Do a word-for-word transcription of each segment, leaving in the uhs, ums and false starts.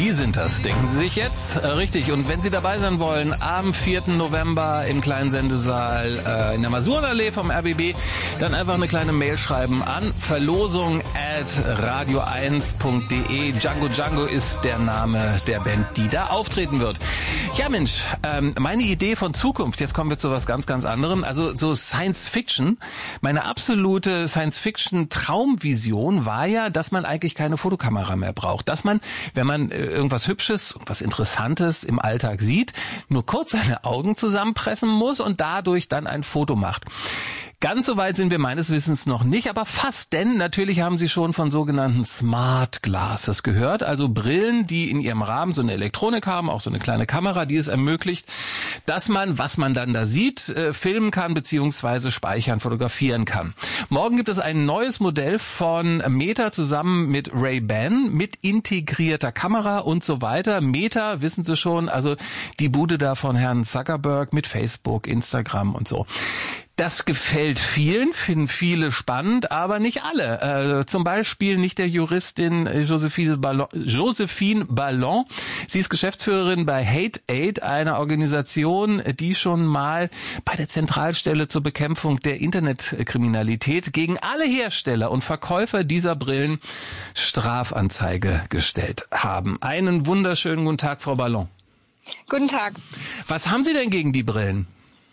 Die sind das, denken Sie sich jetzt? Äh, richtig. Und wenn Sie dabei sein wollen, am vierten November im kleinen Sendesaal äh, in der Masurenallee vom R B B, dann einfach eine kleine Mail schreiben an verlosung at radio eins punkt de. Django Django ist der Name der Band, die da auftreten wird. Ja Mensch, ähm, meine Idee von Zukunft, jetzt kommen wir zu was ganz, ganz anderem, also so Science Fiction. Meine absolute Science Fiction Traumvision war ja, dass man eigentlich keine Fotokamera mehr braucht. Dass man, wenn man irgendwas Hübsches, was Interessantes im Alltag sieht, nur kurz seine Augen zusammenpressen muss und dadurch dann ein Foto macht. Ganz so weit sind wir meines Wissens noch nicht, aber fast, denn natürlich haben Sie schon von sogenannten Smart Glasses gehört, also Brillen, die in ihrem Rahmen so eine Elektronik haben, auch so eine kleine Kamera, die es ermöglicht, dass man, was man dann da sieht, äh, filmen kann beziehungsweise speichern, fotografieren kann. Morgen gibt es ein neues Modell von Meta zusammen mit Ray-Ban mit integrierter Kamera und so weiter. Meta, wissen Sie schon, also die Bude da von Herrn Zuckerberg mit Facebook, Instagram und so. Das gefällt vielen, finden viele spannend, aber nicht alle. Äh, zum Beispiel nicht der Juristin Josephine Ballon, Josephine Ballon. Sie ist Geschäftsführerin bei Hate Aid, einer Organisation, die schon mal bei der Zentralstelle zur Bekämpfung der Internetkriminalität gegen alle Hersteller und Verkäufer dieser Brillen Strafanzeige gestellt haben. Einen wunderschönen guten Tag, Frau Ballon. Guten Tag. Was haben Sie denn gegen die Brillen?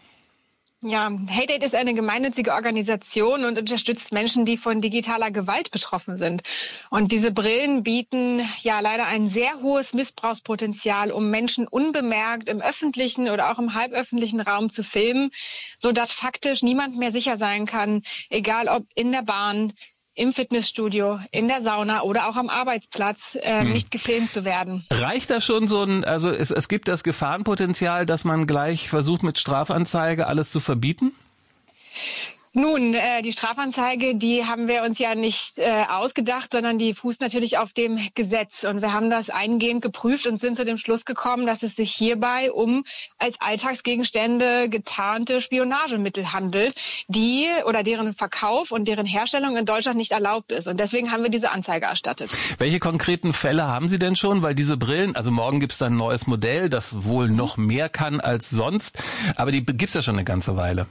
Ja, Hate Aid ist eine gemeinnützige Organisation und unterstützt Menschen, die von digitaler Gewalt betroffen sind. Und diese Brillen bieten ja leider ein sehr hohes Missbrauchspotenzial, um Menschen unbemerkt im öffentlichen oder auch im halböffentlichen Raum zu filmen, sodass faktisch niemand mehr sicher sein kann, egal ob in der Bahn, im Fitnessstudio, in der Sauna oder auch am Arbeitsplatz äh, hm. nicht gefilmt zu werden. Reicht das schon so ein, also es, es gibt das Gefahrenpotenzial, dass man gleich versucht mit Strafanzeige alles zu verbieten? Nun, äh, die Strafanzeige, die haben wir uns ja nicht äh, ausgedacht, sondern die fußt natürlich auf dem Gesetz. Und wir haben das eingehend geprüft und sind zu dem Schluss gekommen, dass es sich hierbei um als Alltagsgegenstände getarnte Spionagemittel handelt, die oder deren Verkauf und deren Herstellung in Deutschland nicht erlaubt ist. Und deswegen haben wir diese Anzeige erstattet. Welche konkreten Fälle haben Sie denn schon? Weil diese Brillen, also morgen gibt es da ein neues Modell, das wohl noch mehr kann als sonst, aber die gibt's ja schon eine ganze Weile.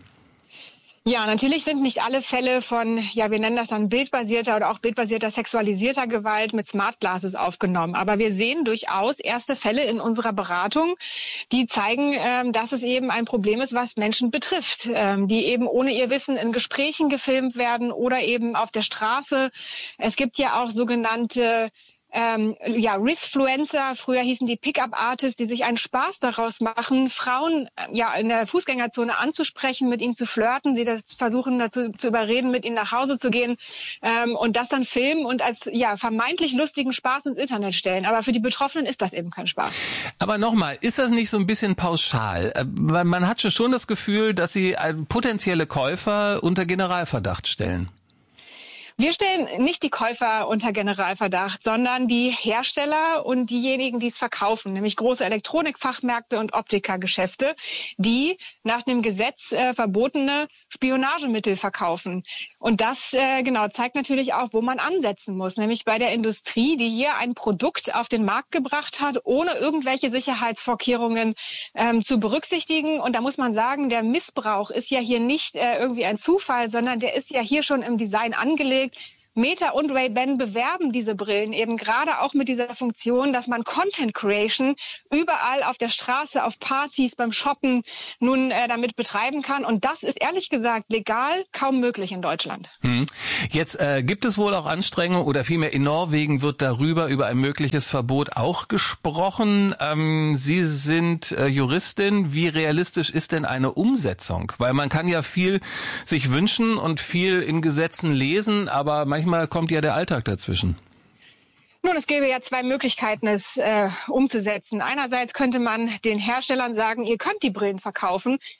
Ja, natürlich sind nicht alle Fälle von, ja, wir nennen das dann bildbasierter oder auch bildbasierter sexualisierter Gewalt mit Smart Glasses aufgenommen. Aber wir sehen durchaus erste Fälle in unserer Beratung, die zeigen, ähm, dass es eben ein Problem ist, was Menschen betrifft, ähm, die eben ohne ihr Wissen in Gesprächen gefilmt werden oder eben auf der Straße. Es gibt ja auch sogenannte Ähm, ja, Risfluencer, früher hießen die Pickup-Artists, die sich einen Spaß daraus machen, Frauen äh, ja in der Fußgängerzone anzusprechen, mit ihnen zu flirten, sie das versuchen dazu zu überreden, mit ihnen nach Hause zu gehen ähm, und das dann filmen und als ja vermeintlich lustigen Spaß ins Internet stellen. Aber für die Betroffenen ist das eben kein Spaß. Aber nochmal, ist das nicht so ein bisschen pauschal? Weil man hat schon das Gefühl, dass sie potenzielle Käufer unter Generalverdacht stellen. Wir stellen nicht die Käufer unter Generalverdacht, sondern die Hersteller und diejenigen, die es verkaufen, nämlich große Elektronikfachmärkte und Optikergeschäfte, die nach dem Gesetz äh, verbotene Spionagemittel verkaufen. Und das äh, genau zeigt natürlich auch, wo man ansetzen muss, nämlich bei der Industrie, die hier ein Produkt auf den Markt gebracht hat, ohne irgendwelche Sicherheitsvorkehrungen ähm, zu berücksichtigen. Und da muss man sagen, der Missbrauch ist ja hier nicht äh, irgendwie ein Zufall, sondern der ist ja hier schon im Design angelegt. Meta und Ray-Ban bewerben diese Brillen eben gerade auch mit dieser Funktion, dass man Content Creation überall auf der Straße, auf Partys, beim Shoppen nun äh, damit betreiben kann. Und das ist ehrlich gesagt legal kaum möglich in Deutschland. Hm. Jetzt äh, gibt es wohl auch Anstrengungen oder vielmehr in Norwegen wird darüber, über ein mögliches Verbot auch gesprochen. Ähm, Sie sind äh, Juristin. Wie realistisch ist denn eine Umsetzung? Weil man kann ja viel sich wünschen und viel in Gesetzen lesen, aber manchmal Manchmal kommt ja der Alltag dazwischen. Nun, es gäbe ja zwei Möglichkeiten, es äh, umzusetzen. Einerseits könnte man den Herstellern sagen, ihr könnt die Brillen verkaufen,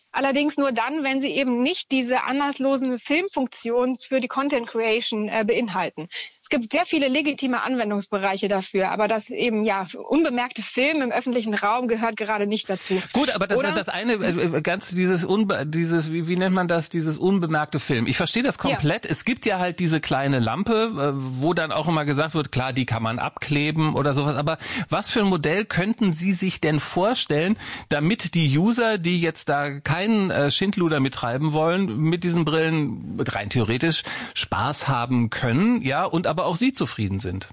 Allerdings nur dann, wenn sie eben nicht diese anlasslosen Filmfunktionen für die Content Creation äh, beinhalten. Es gibt sehr viele legitime Anwendungsbereiche dafür, aber das eben ja unbemerkte Film im öffentlichen Raum gehört gerade nicht dazu. Gut, aber das ist das eine, äh, ganz dieses unbe dieses wie, wie nennt man das, dieses unbemerkte Film. Ich verstehe das komplett. Ja. Es gibt ja halt diese kleine Lampe, äh, wo dann auch immer gesagt wird, klar, die kann man abkleben oder sowas. Aber was für ein Modell könnten Sie sich denn vorstellen, damit die User, die jetzt da keinen äh, Schindluder mittreiben wollen, mit diesen Brillen rein theoretisch Spaß haben können, ja, und aber auch Sie zufrieden sind?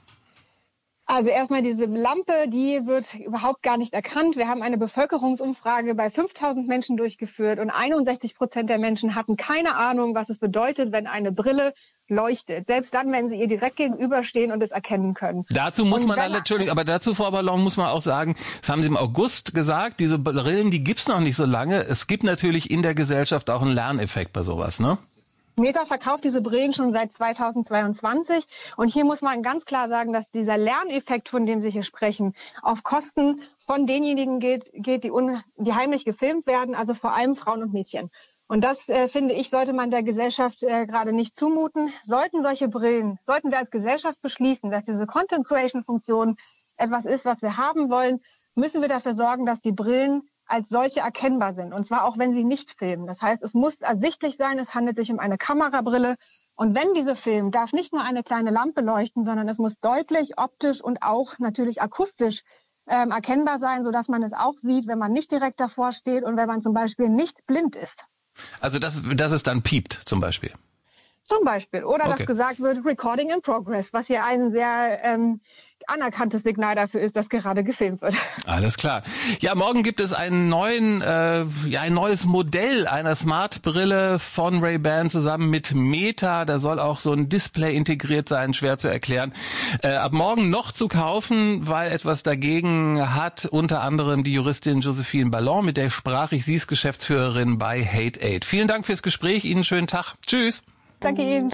Also erstmal diese Lampe, die wird überhaupt gar nicht erkannt. Wir haben eine Bevölkerungsumfrage bei fünftausend Menschen durchgeführt und einundsechzig Prozent der Menschen hatten keine Ahnung, was es bedeutet, wenn eine Brille leuchtet. Selbst dann, wenn sie ihr direkt gegenüberstehen und es erkennen können. Dazu muss und man dann natürlich, aber dazu, Frau Ballon, muss man auch sagen, das haben Sie im August gesagt, diese Brillen, die gibt's noch nicht so lange. Es gibt natürlich in der Gesellschaft auch einen Lerneffekt bei sowas, ne? Meta verkauft diese Brillen schon seit zweitausendzweiundzwanzig und hier muss man ganz klar sagen, dass dieser Lerneffekt, von dem Sie hier sprechen, auf Kosten von denjenigen geht, geht die, un, die heimlich gefilmt werden, also vor allem Frauen und Mädchen. Und das, äh, finde ich, sollte man der Gesellschaft äh, gerade nicht zumuten. Sollten solche Brillen, sollten wir als Gesellschaft beschließen, dass diese Content-Creation-Funktion etwas ist, was wir haben wollen, müssen wir dafür sorgen, dass die Brillen als solche erkennbar sind. Und zwar auch, wenn sie nicht filmen. Das heißt, es muss ersichtlich sein, es handelt sich um eine Kamerabrille. Und wenn diese filmen, darf nicht nur eine kleine Lampe leuchten, sondern es muss deutlich, optisch und auch natürlich akustisch ähm, erkennbar sein, sodass man es auch sieht, wenn man nicht direkt davor steht und wenn man zum Beispiel nicht blind ist. Also dass, dass es dann piept zum Beispiel? Zum Beispiel. Oder okay. dass gesagt wird, Recording in Progress, was hier ein sehr ähm, anerkanntes Signal dafür ist, dass gerade gefilmt wird. Alles klar. Ja, morgen gibt es einen neuen, äh, ja, ein neues Modell einer Smart-Brille von Ray-Ban zusammen mit Meta. Da soll auch so ein Display integriert sein, schwer zu erklären. Äh, ab morgen noch zu kaufen, weil etwas dagegen hat unter anderem die Juristin Josephine Ballon, mit der sprach ich. Sie ist Geschäftsführerin bei Hate Aid. Vielen Dank fürs Gespräch. Ihnen schönen Tag. Tschüss. Danke Ihnen.